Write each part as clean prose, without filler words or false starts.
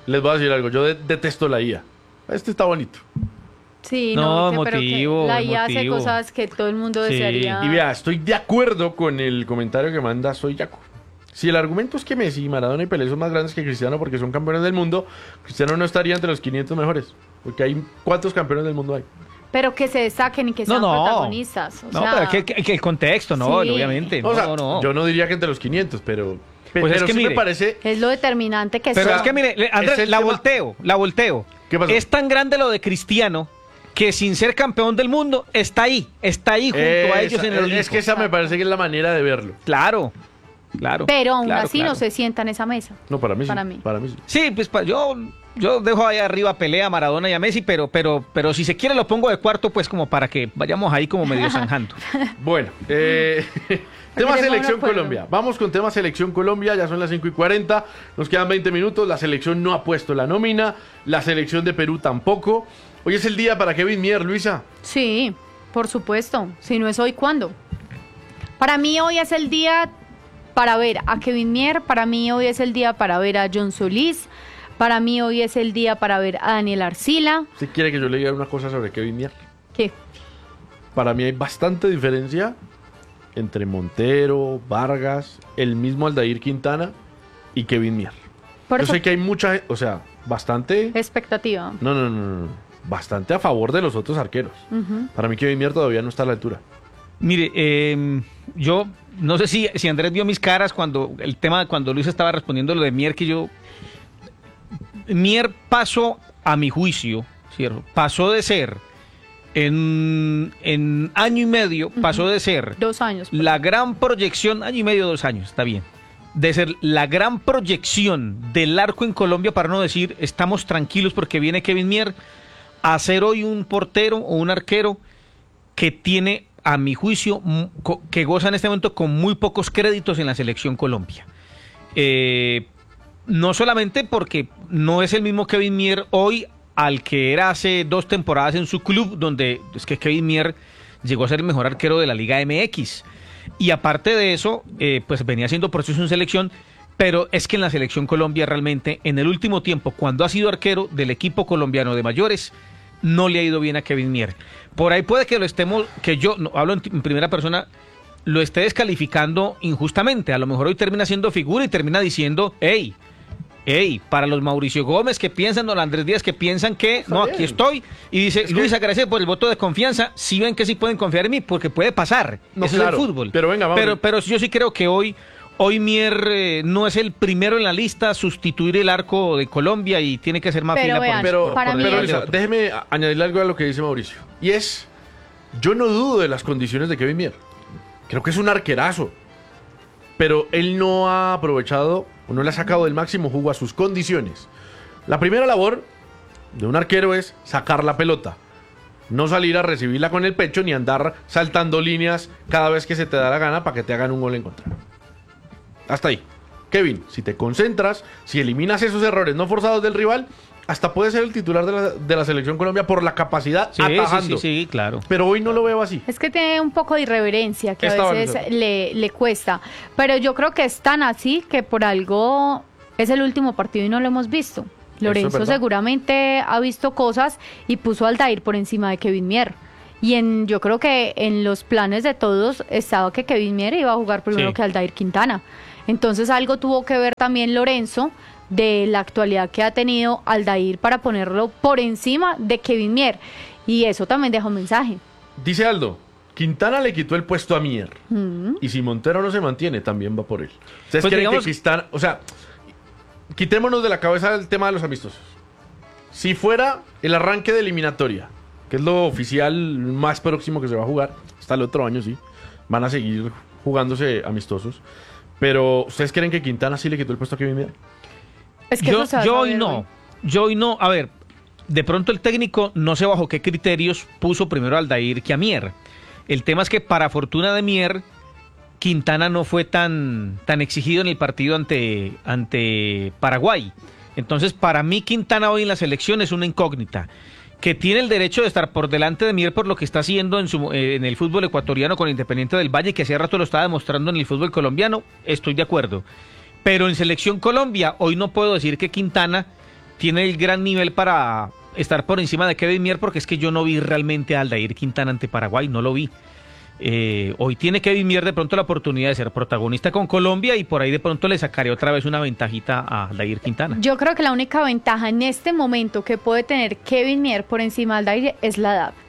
les voy a decir algo. Yo detesto la IA. Este está bonito. Sí, No, pero que emotivo, la IA hace emotivo. cosas que todo el mundo Sí. desearía. Y vea, estoy de acuerdo con el comentario que manda Soy Yaco. Si el argumento es que Messi, Maradona y Pelé son más grandes que Cristiano porque son campeones del mundo, Cristiano no estaría entre los 500 mejores. Porque hay ¿cuántos campeones del mundo hay? Pero que se destaquen y que sean protagonistas. O No, sea, pero que el contexto, no, Sí. obviamente. O sea, No. yo no diría que entre los 500, pero Pues es que sí mire, me parece... es lo determinante que Pero son. es que mire, Andrés, es el la tema- volteo. ¿Qué pasó? Es tan grande lo de Cristiano que sin ser campeón del mundo está ahí junto a ellos en el Olimpo. Es que esa me parece que es la manera de verlo. Claro. Pero aún claro, así claro. no se sienta en esa mesa. No, para mí sí. Para mí. Para mí sí. Sí, pues yo dejo ahí arriba a Pelé, a Maradona y a Messi, pero si se quiere lo pongo de cuarto, pues como para que vayamos ahí como medio zanjando. Bueno, tema Tenemos Selección un acuerdo. Colombia. Vamos con tema Selección Colombia, ya son las 5:40, nos quedan 20 minutos, la selección no ha puesto la nómina, la selección de Perú tampoco. Hoy es el día para Kevin Mier, Luisa. Sí, por supuesto. Si no es hoy, ¿cuándo? Para mí hoy es el día para ver a Kevin Mier, para mí hoy es el día para ver a John Solís, para mí hoy es el día para ver a Daniel Arcila. Si quiere que yo le diga una cosa sobre Kevin Mier. ¿Qué? Para mí hay bastante diferencia entre Montero, Vargas, el mismo Aldair Quintana y Kevin Mier. Por Yo eso, sé que hay mucha, o sea, bastante... expectativa. No. Bastante a favor de los otros arqueros. Para mí Kevin Mier todavía no está a la altura. Mire, yo no sé si Andrés vio mis caras cuando Luis estaba respondiendo lo de Mier, que Mier pasó, a mi juicio, ¿cierto? Pasó de ser, en año y medio, pasó de ser 2 años. la gran proyección, año y medio, 2 años, está bien, de ser la gran proyección del arco en Colombia, para no decir, estamos tranquilos porque viene Kevin Mier, a ser hoy un portero o un arquero que tiene, a mi juicio, que goza en este momento con muy pocos créditos en la selección Colombia. No solamente porque no es el mismo Kevin Mier hoy al que era hace 2 temporadas en su club, donde es que Kevin Mier llegó a ser el mejor arquero de la Liga MX. Y aparte de eso, pues venía haciendo proceso en selección, pero es que en la selección Colombia realmente, en el último tiempo, cuando ha sido arquero del equipo colombiano de mayores, no le ha ido bien a Kevin Mier. Por ahí puede que que yo, no, hablo en primera persona, lo esté descalificando injustamente. A lo mejor hoy termina siendo figura y termina diciendo, hey, para los Mauricio Gómez que piensan, o los Andrés Díaz que piensan que, no, aquí estoy, y dice, Luis, agradece por el voto de confianza, si ven que sí pueden confiar en mí, porque puede pasar, No, eso claro, es el fútbol. pero venga, vamos. Pero yo sí creo que hoy Mier no es el primero en la lista a sustituir el arco de Colombia y tiene que ser más Pero fila vean, Pero, para mí pero es- Luisa, déjeme añadirle algo a lo que dice Mauricio. Y es, yo no dudo de las condiciones de Kevin Mier. Creo que es un arquerazo. Pero él no ha aprovechado o no le ha sacado del máximo jugo a sus condiciones. La primera labor de un arquero es sacar la pelota. No salir a recibirla con el pecho ni andar saltando líneas cada vez que se te da la gana para que te hagan un gol en contra. Hasta ahí. Kevin, si te concentras, si eliminas esos errores no forzados del rival, hasta puede ser el titular de la Selección Colombia por la capacidad atajando. Sí, claro. Pero hoy no lo veo así. Es que tiene un poco de irreverencia que Esta a veces Vanessa. le cuesta. Pero yo creo que es tan así que por algo es el último partido y no lo hemos visto. Lorenzo verdad. seguramente ha visto cosas y puso a Aldair por encima de Kevin Mier. Y yo creo que en los planes de todos estaba que Kevin Mier iba a jugar primero Sí. que Aldair Quintana. Entonces algo tuvo que ver también Lorenzo de la actualidad que ha tenido Aldair para ponerlo por encima de Kevin Mier. Y eso también deja un mensaje. Dice Aldo, Quintana le quitó el puesto a Mier. Y si Montero no se mantiene, también va por él. ¿Ustedes Pues quieren digamos- que Quintana... O sea, quitémonos de la cabeza el tema de los amistosos. Si fuera el arranque de eliminatoria, que es lo oficial más próximo que se va a jugar, hasta el otro año, sí, van a seguir jugándose amistosos. Pero, ¿ustedes creen que Quintana sí le quitó el puesto a Kevin Mier? Es que eso se va a Yo hoy saber no. Yo hoy no. A ver, de pronto el técnico no sé bajo qué criterios puso primero a Aldair que a Mier. El tema es que para fortuna de Mier, Quintana no fue tan exigido en el partido ante Paraguay. Entonces, para mí Quintana hoy en la selección es una incógnita. Que tiene el derecho de estar por delante de Mier por lo que está haciendo en el fútbol ecuatoriano con Independiente del Valle, que hace rato lo estaba demostrando en el fútbol colombiano, estoy de acuerdo. Pero en Selección Colombia, hoy no puedo decir que Quintana tiene el gran nivel para estar por encima de Kevin Mier, porque es que yo no vi realmente a Aldair Quintana ante Paraguay, no lo vi. Hoy tiene Kevin Mier de pronto la oportunidad de ser protagonista con Colombia y por ahí de pronto le sacaré otra vez una ventajita a Aldair Quintana. Yo creo que la única ventaja en este momento que puede tener Kevin Mier por encima de Aldair es la edad.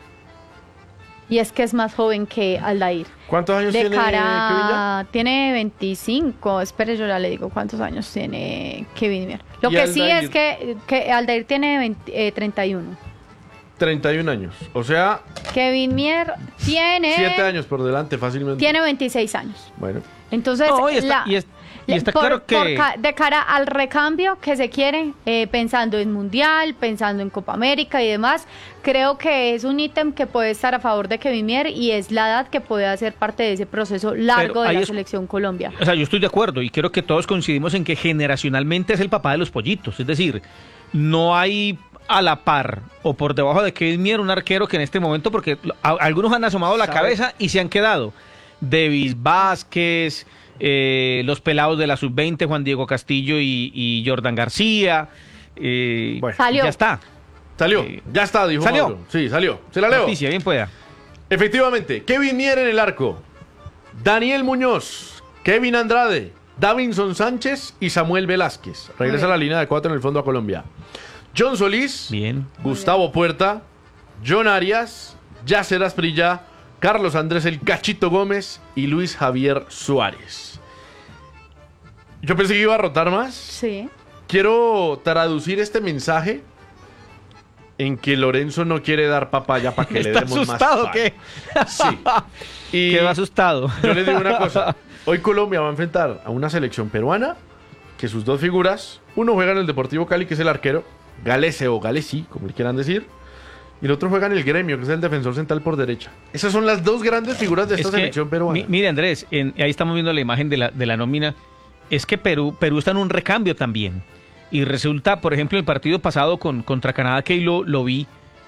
Y es que es más joven que Aldair. ¿Cuántos años De tiene Kevin ya? cara, tiene 25. Espere, yo ya le digo cuántos años tiene Kevin Mier. Lo ¿Y que sí Aldair? es que Aldair tiene 31. 31 años. O sea, Kevin Mier tiene 7 años por delante fácilmente. tiene 26 años. Bueno. Entonces, No, y está claro que... de cara al recambio que se quiere, pensando en Mundial, pensando en Copa América y demás, creo que es un ítem que puede estar a favor de Kevin Mier y es la edad que puede hacer parte de ese proceso largo Pero de ahí la es- selección Colombia. O sea, yo estoy de acuerdo y creo que todos coincidimos en que generacionalmente es el papá de los pollitos. Es decir, no hay a la par o por debajo de Kevin Mier un arquero que en este momento, porque algunos han asomado la ¿Sabe? cabeza y se han quedado. Davis Vázquez, los pelados de la sub-20, Juan Diego Castillo y Jordan García. Bueno, Salió. Ya está. Salió. Ya está, dijo ¿Salió? Mauro. Sí, salió. Se la leo. Noticia, bien pueda. Efectivamente, Kevin Mier en el arco. Daniel Muñoz, Kevin Andrade, Davinson Sánchez y Samuel Velázquez. Regresa a la línea de 4 en el fondo a Colombia. John Solís, Bien. Gustavo Puerta, John Arias, Yasser Asprilla, Carlos Andrés El Cachito Gómez y Luis Javier Suárez. Yo pensé que iba a rotar más. Sí. Quiero traducir este mensaje en que Lorenzo no quiere dar papaya para que le ¿Está demos asustado o más qué? Sí. Y Quedó asustado. yo les digo una cosa. Hoy Colombia va a enfrentar a una selección peruana que sus dos figuras, uno juega en el Deportivo Cali, que es el arquero, Galese o Galesi, como le quieran decir, y el otro juega en el Gremio, que es el defensor central por derecha. Esas son las dos grandes figuras de esta Es que, selección peruana. mire, Andrés, ahí estamos viendo la imagen de la nómina. Es que Perú está en un recambio también. Y resulta, por ejemplo, el partido pasado contra Canadá, que lo vi,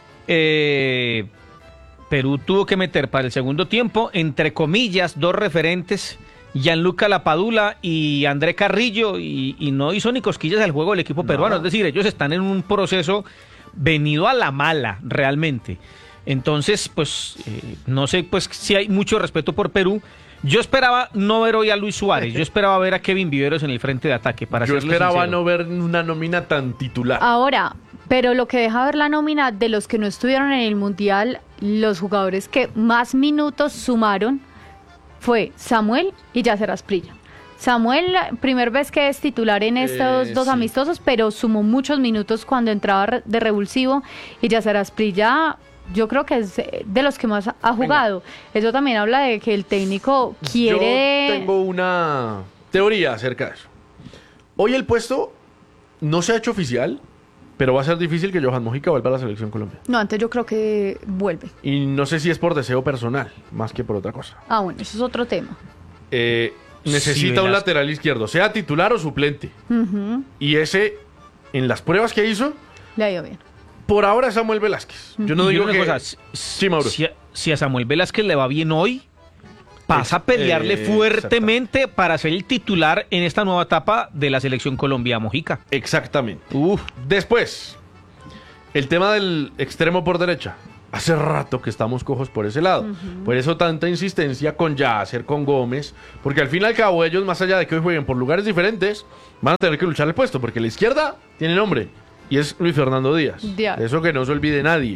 Perú tuvo que meter para el segundo tiempo, entre comillas, dos referentes, Gianluca Lapadula y André Carrillo, y no hizo ni cosquillas al juego del equipo peruano. Es decir, ellos están en un proceso venido a la mala, realmente. Entonces, pues, no sé, pues, si hay mucho respeto por Perú. Yo esperaba no ver hoy a Luis Suárez, yo esperaba ver a Kevin Viveros en el frente de ataque. Para Yo serle esperaba sincero. no ver una nómina tan titular. Ahora, pero lo que deja ver la nómina de los que no estuvieron en el Mundial, los jugadores que más minutos sumaron fue Samuel y Yasser Asprilla. Samuel, primer vez que es titular en estos dos sí. amistosos, pero sumó muchos minutos cuando entraba de revulsivo, y Yasser Asprilla yo creo que es de los que más ha jugado. Eso también habla de que el técnico quiere... Yo tengo una teoría acerca de eso. Hoy el puesto no se ha hecho oficial, pero va a ser difícil que Johan Mojica vuelva a la selección Colombia. No, antes yo creo que vuelve. Y no sé si es por deseo personal, más que por otra cosa. Ah, bueno, eso es otro tema. Necesita un Velasco. lateral izquierdo, sea titular o suplente. Ujú, Y ese, en las pruebas que hizo, le ha ido bien. por ahora es Samuel Velázquez. Yo no Y digo una que... cosa, Sí, Mauro. si a Samuel Velázquez le va bien hoy, pasa a pelearle fuertemente para ser el titular en esta nueva etapa de la selección Colombia Mojica. Exactamente. Después, el tema del extremo por derecha. Hace rato que estamos cojos por ese lado. Por eso tanta insistencia con Yasser, con Gómez, porque al fin y al cabo ellos, más allá de que hoy jueguen por lugares diferentes, van a tener que luchar el puesto, porque la izquierda tiene nombre, y es Luis Fernando Díaz. Díaz. Eso que no se olvide nadie.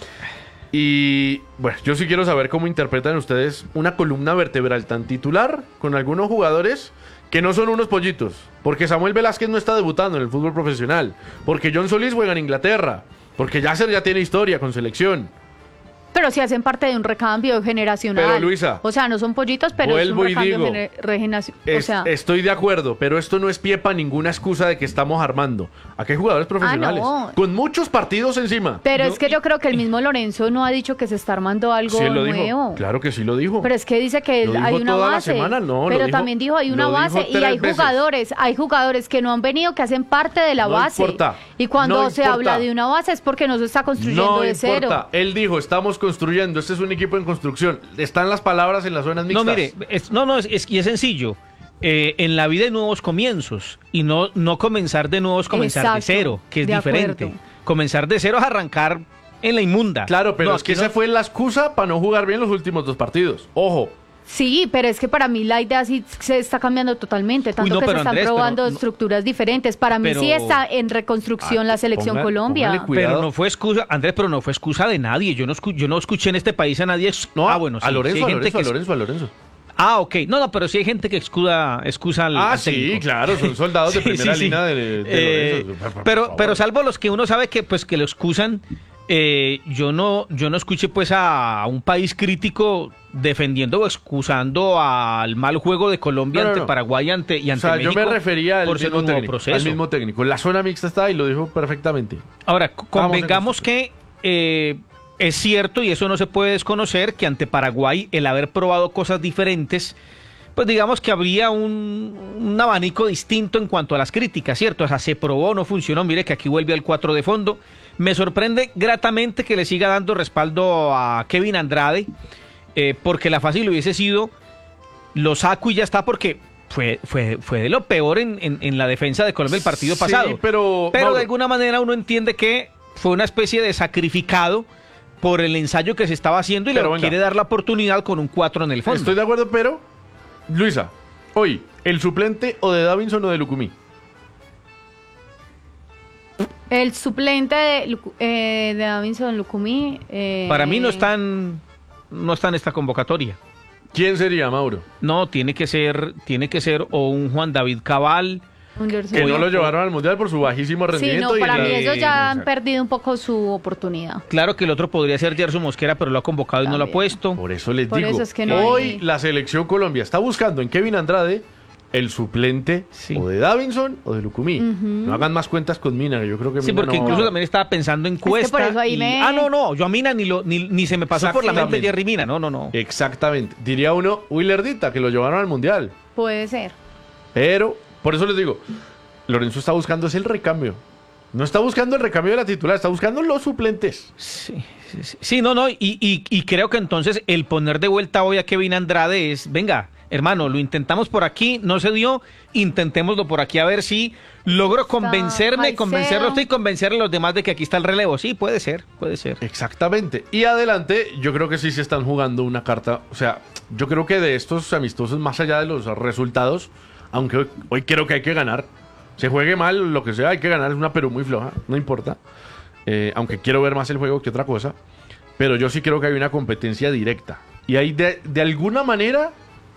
Y bueno, yo sí quiero saber cómo interpretan ustedes una columna vertebral tan titular con algunos jugadores que no son unos pollitos, porque Samuel Velázquez no está debutando en el fútbol profesional, porque John Solís juega en Inglaterra, porque Yasser ya tiene historia con selección. Pero sí hacen parte de un recambio generacional. Pero, Luisa, o sea, no son pollitos, pero es un vuelvo y recambio digo, generacional. O sea, estoy de acuerdo, pero esto no es pie para ninguna excusa de que estamos armando. Aquí hay jugadores profesionales, no. con muchos partidos encima. pero es que yo creo que el mismo Lorenzo no ha dicho que se está armando algo Sí, él lo nuevo. dijo. Claro que sí lo dijo. Pero es que dice que Lo dijo hay una toda la base. semana, no, lo pero dijo- también dijo hay una lo dijo base y 3 hay veces. jugadores que no han venido, que hacen parte de la No base. importa. Y cuando No se importa. habla de una base es porque no se está construyendo No de importa. cero. Él dijo, estamos construyendo, este es un equipo en construcción. Están las palabras en las zonas mixtas. No, mire, y es sencillo. en la vida hay nuevos comienzos y no comenzar de nuevo es comenzar de Exacto, cero, que es de diferente. acuerdo. Comenzar de cero es arrancar en la inmunda. Claro, pero No, es que aquí no- esa fue la excusa para no jugar bien los últimos 2 partidos. Ojo. Sí, pero es que para mí la idea sí se está cambiando totalmente, tanto no, que se pero están Andrés, probando pero no- estructuras diferentes. Para mí pero- sí está en reconstrucción la selección Colombia. póngale cuidado. Pero no fue excusa, Andrés, pero no fue excusa de nadie. Yo no escuché en este país a nadie. No, bueno, sí, a Lorenzo, sí hay a gente Lorenzo, que a Lorenzo, a Lorenzo. Ah, ok. No, pero sí hay gente que excusa al al Sí, técnico. claro, son soldados de Sí, primera sí, sí. línea de Lorenzo. Por Pero favor. salvo los que uno sabe que lo excusan, yo no escuché pues a un país crítico defendiendo o excusando al mal juego de Colombia No, no, ante no. Paraguay y O ante sea, yo México. me refería al por ser mismo, un nuevo técnico, proceso. al mismo técnico. La zona mixta está y lo dijo perfectamente. Ahora, Vamos convengamos en que es cierto, y eso no se puede desconocer, que ante Paraguay el haber probado cosas diferentes, pues digamos que habría un abanico distinto en cuanto a las críticas, ¿cierto? O sea, se probó, no funcionó, mire que aquí vuelve al 4 de fondo. Me sorprende gratamente que le siga dando respaldo a Kevin Andrade, porque la fácil hubiese sido, lo saco y ya está, porque fue de lo peor en la defensa de Colombia el partido Sí, pasado. pero Pero Mauro, de alguna manera uno entiende que fue una especie de sacrificado por el ensayo que se estaba haciendo y Pero le venga. quiere dar la oportunidad con un 4 en el fondo. estoy de acuerdo, pero Luisa, hoy, ¿el suplente o de Davinson o de Lucumí? El suplente de Davinson Lucumí. Para mí no está en esta convocatoria. ¿Quién sería, Mauro? No, tiene que ser o un Juan David Cabal. Que no lo llevaron al Mundial por su bajísimo Sí, rendimiento. no, y para la- mí ellos ya han Exacto. perdido un poco su oportunidad. Claro que el otro podría ser Gerson Mosquera, pero lo ha convocado y no lo ha También. puesto. Por eso les Por digo, eso es que no hoy hay- la selección Colombia está buscando en Kevin Andrade el suplente Sí. o de Davinson o de Lucumí. No hagan más cuentas con Mina, que yo creo que Sí, Mina porque no- incluso también estaba pensando en que Cuesta. por eso ahí me- Ah, no, yo a Mina ni se me pasó por la mente Exactamente. Jerry Mina. No. Exactamente. Diría uno, Willerdita, que lo llevaron al Mundial. Puede ser. Pero, por eso les digo, Lorenzo está buscando es el recambio. No está buscando el recambio de la titular, está buscando los suplentes. Sí, no, y creo que entonces el poner de vuelta hoy a Kevin Andrade es, venga, hermano, lo intentamos por aquí, no se dio, intentémoslo por aquí a ver si logro convencerme, Salcedo. convencerlo a usted y convencer a los demás de que aquí está el relevo. Sí, puede ser. Exactamente. Y adelante, yo creo que sí se están jugando una carta. O sea, yo creo que de estos amistosos, más allá de los resultados, aunque hoy creo que hay que ganar. Se juegue mal, lo que sea, hay que ganar. Es una Perú muy floja, no importa. Aunque quiero ver más el juego que otra cosa. Pero yo sí creo que hay una competencia directa. Y hay de alguna manera,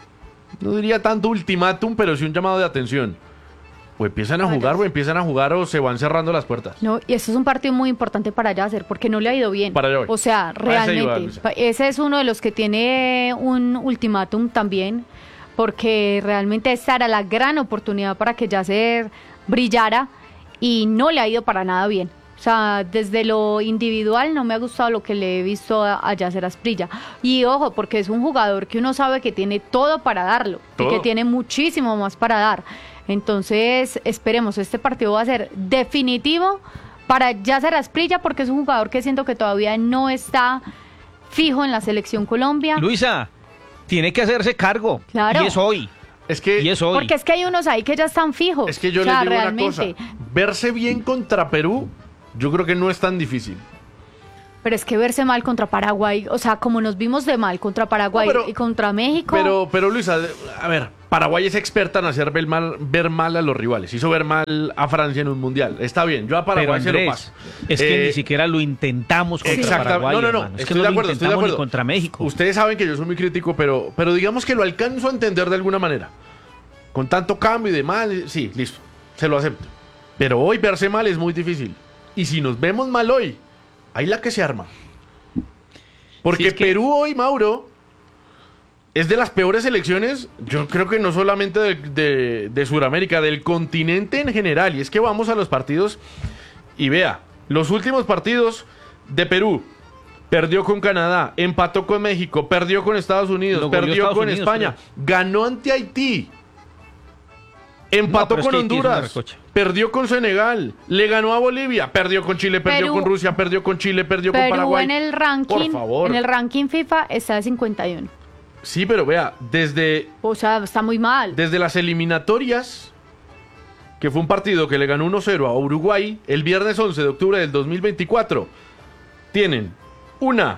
no diría tanto ultimátum, pero sí un llamado de atención. O empiezan a jugar o se van cerrando las puertas. No, y eso es un partido muy importante para Yasser, porque no le ha ido bien. Para allá voy. O sea, Para ese iba, realmente. Luisa. Ese es uno de los que tiene un ultimátum también, porque realmente esa era la gran oportunidad para que Yasser brillara y no le ha ido para nada bien. O sea, desde lo individual no me ha gustado lo que le he visto a Yasser Asprilla. Y ojo, porque es un jugador que uno sabe que tiene todo para darlo y Todo. que tiene muchísimo más para dar. Entonces, esperemos, este partido va a ser definitivo para Yasser Asprilla porque es un jugador que siento que todavía no está fijo en la selección Colombia. Luisa, tiene que hacerse cargo. Claro. Y es hoy. Es que, Porque es que hay unos ahí que ya están fijos. es que yo O sea, les digo realmente. una cosa. Verse bien contra Perú, yo creo que no es tan difícil. Pero es que verse mal contra Paraguay, o sea, como nos vimos de mal contra Paraguay No, pero- y contra México. Pero Luisa, a ver, Paraguay es experta en hacer ver mal a los rivales. Hizo ver mal a Francia en un mundial. Está bien, yo a Pero Paraguay se lo Andrés, paso. es que Eh, ni siquiera lo intentamos contra Exactamente. Paraguay, No, hermano. Es que estoy no de lo acuerdo, estoy de intentamos ni acuerdo. contra México. Ustedes saben que yo soy muy crítico, pero digamos que lo alcanzo a entender de alguna manera. Con tanto cambio y demás, sí, listo, se lo acepto. Pero hoy verse mal es muy difícil. Y si nos vemos mal hoy, ahí la que se arma. Porque Sí, es que- Perú hoy, Mauro, es de las peores selecciones, yo creo que no solamente de Sudamérica, del continente en general. Y es que vamos a los partidos y vea, los últimos partidos de Perú. Perdió con Canadá, empató con México, perdió con Estados Unidos, Lo goleó perdió Estados con Unidos, España, ganó ante Haití, empató pero es con que Haití es una Honduras, recocha. perdió con Senegal, le ganó a Bolivia, perdió con Chile, perdió Perú- con Rusia, perdió con Chile, perdió con Perú Paraguay. en el ranking, Por favor. en el ranking FIFA está de 51. Sí, pero vea, O sea, está muy mal. desde las eliminatorias, que fue un partido que le ganó 1-0 a Uruguay el viernes 11 de octubre del 2024, tienen 1,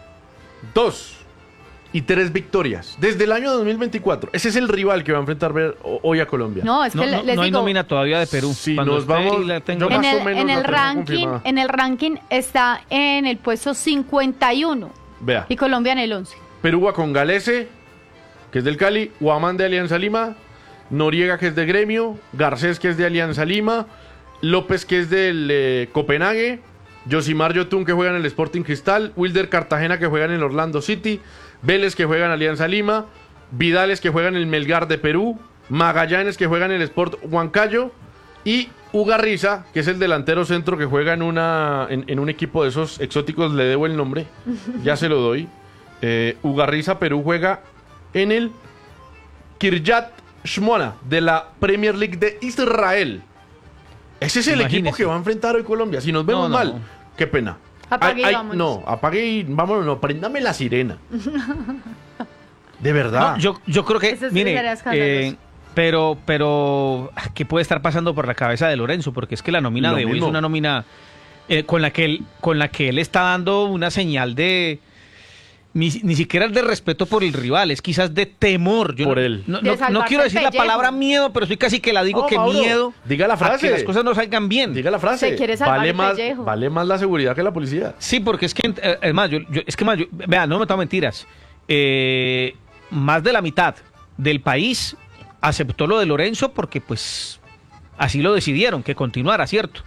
2 y 3 victorias. Desde el año 2024. Ese es el rival que va a enfrentar hoy a Colombia. No, es que les no hay digo, nómina todavía de Perú. Si Cuando nos esté vamos- y la tenga- yo en más o el, menos en la el tengo ranking, confirmada. en el ranking está en el puesto 51 Vea, y Colombia en el 11. Perú va con Galese, que es del Cali, Guamán de Alianza Lima, Noriega, que es de Gremio, Garcés, que es de Alianza Lima, López, que es del Copenhague, Yosimar Yotun, que juega en el Sporting Cristal, Wilder Cartagena, que juega en el Orlando City, Vélez, que juega en Alianza Lima, Vidales, que juega en el Melgar de Perú, Magallanes, que juega en el Sport Huancayo, y Ugarriza, que es el delantero centro que juega en un equipo de esos exóticos, le debo el nombre, ya se lo doy. Ugarriza, Perú, juega en el Kiryat Shmona de la Premier League de Israel. Ese es el Imagínese. equipo que va a enfrentar hoy Colombia. Si nos vemos No, no. mal, qué pena. Apague y vámonos. No, apague y vámonos, no, préndame la sirena. De verdad. No, yo creo que, Eso sí mire, sería escandaloso. pero ¿qué puede estar pasando por la cabeza de Lorenzo? Porque es que la nómina Lo de hoy es mismo. una nómina con la que él está dando una señal de ni siquiera es de respeto por el rival, es quizás de temor. Yo Por no, él. No, De no salvarse quiero el decir la pellejo. palabra miedo, pero estoy casi que la digo No, que Mauro, miedo diga la a frase. que las cosas no salgan bien. Diga la frase. Se quiere salvar vale, el más, pellejo. vale más la seguridad que la policía. Sí, porque es que, es más, vea, no me tomo mentiras. Más de la mitad del país aceptó lo de Lorenzo porque, pues, así lo decidieron, que continuara, ¿cierto?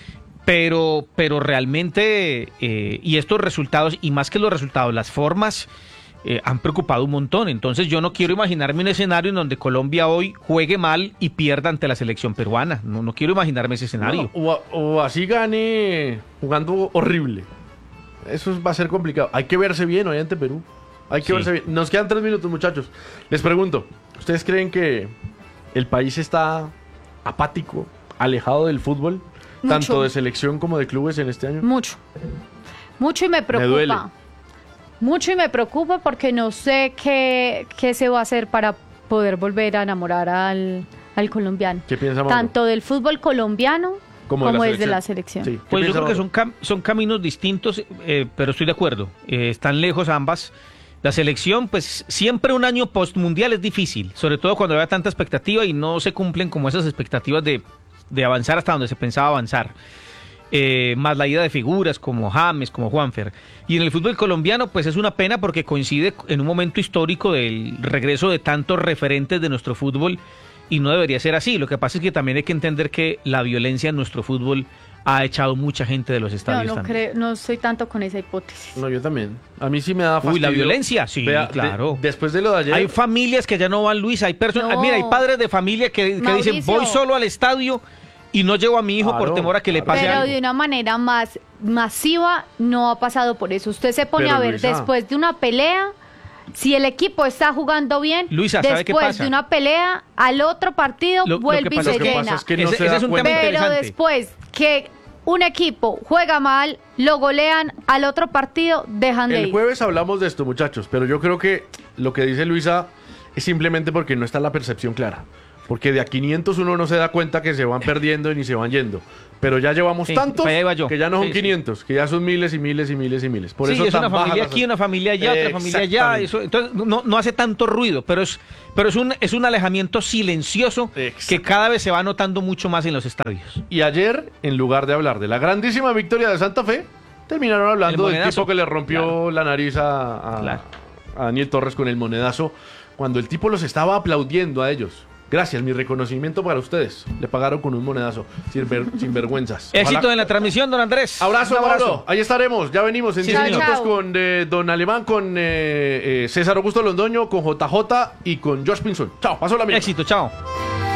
Pero realmente, y estos resultados, y más que los resultados, las formas, han preocupado un montón. Entonces, yo no quiero imaginarme un escenario en donde Colombia hoy juegue mal y pierda ante la selección peruana. No quiero imaginarme ese escenario. No, o así gane jugando horrible. Eso va a ser complicado. Hay que verse bien hoy ante Perú. Hay que Sí. verse bien. Nos quedan 3 minutos, muchachos. Les pregunto, ¿ustedes creen que el país está apático, alejado del fútbol? Mucho. Tanto de selección como de clubes en este año. Mucho. Mucho y me preocupa. duele. Mucho y me preocupa porque no sé qué se va a hacer para poder volver a enamorar al colombiano. ¿Qué piensa Mauro? Tanto del fútbol colombiano como desde la selección. Sí. ¿Qué Pues yo piensa creo que Mauro? son caminos distintos, pero estoy de acuerdo. Están lejos ambas. La selección, pues siempre un año post-mundial es difícil, sobre todo cuando hay tanta expectativa y no se cumplen como esas expectativas de avanzar hasta donde se pensaba avanzar. Más la ida de figuras como James, como Juanfer. Y en el fútbol colombiano, pues es una pena porque coincide en un momento histórico del regreso de tantos referentes de nuestro fútbol y no debería ser así. Lo que pasa es que también hay que entender que la violencia en nuestro fútbol ha echado mucha gente de los estadios también. No estoy tanto con esa hipótesis. No, yo también. A mí sí me da fastidio. Uy, la violencia, sí, claro. Después de lo de ayer. Hay familias que ya no van, Luis, hay personas, No. mira, hay padres de familia que dicen, Mauricio. voy solo al estadio y no llevo a mi hijo por Claro, temor a que le pase Pero algo. de una manera más masiva no ha pasado por eso. Usted se pone Pero, a ver Luisa. después de una pelea, si el equipo está jugando bien, Luisa, ¿sabe qué después pasa? de una pelea, al otro partido Lo que vuelve y pasa se Lo que pasa llena. es que no Ese- se ese da es un cuenta. tema Pero interesante. después que un equipo juega mal, lo golean, al otro partido dejan de El ir. jueves hablamos de esto, muchachos, pero yo creo que lo que dice Luisa es simplemente porque no está la percepción clara. Porque de a 500 uno no se da cuenta que se van perdiendo ni se van yendo. Pero ya llevamos Sí, tantos para allá iba yo. que ya no son Sí, sí. 500, que ya son miles y miles y miles y miles. Por Sí, eso es una tan bajas familia las- aquí, una familia allá, otra familia allá. Exactamente. Eso, entonces no hace tanto ruido, pero es un alejamiento silencioso que Exacto. cada vez se va notando mucho más en los estadios. Y ayer, en lugar de hablar de la grandísima victoria de Santa Fe, terminaron hablando El del monedazo. tipo que le rompió Claro. la nariz a Claro. Daniel Torres con el monedazo, cuando el tipo los estaba aplaudiendo a ellos. Gracias, mi reconocimiento para ustedes. Le pagaron con un monedazo, sin vergüenzas. Éxito en la transmisión, don Andrés. Abrazo, Un abrazo. Mauro. Ahí estaremos. Ya venimos en Sí, 10 señor. minutos Chao. con Don Alemán, con César Augusto Londoño, con JJ y con Josh Pinson. Chao, pasó la mía. Éxito, chao.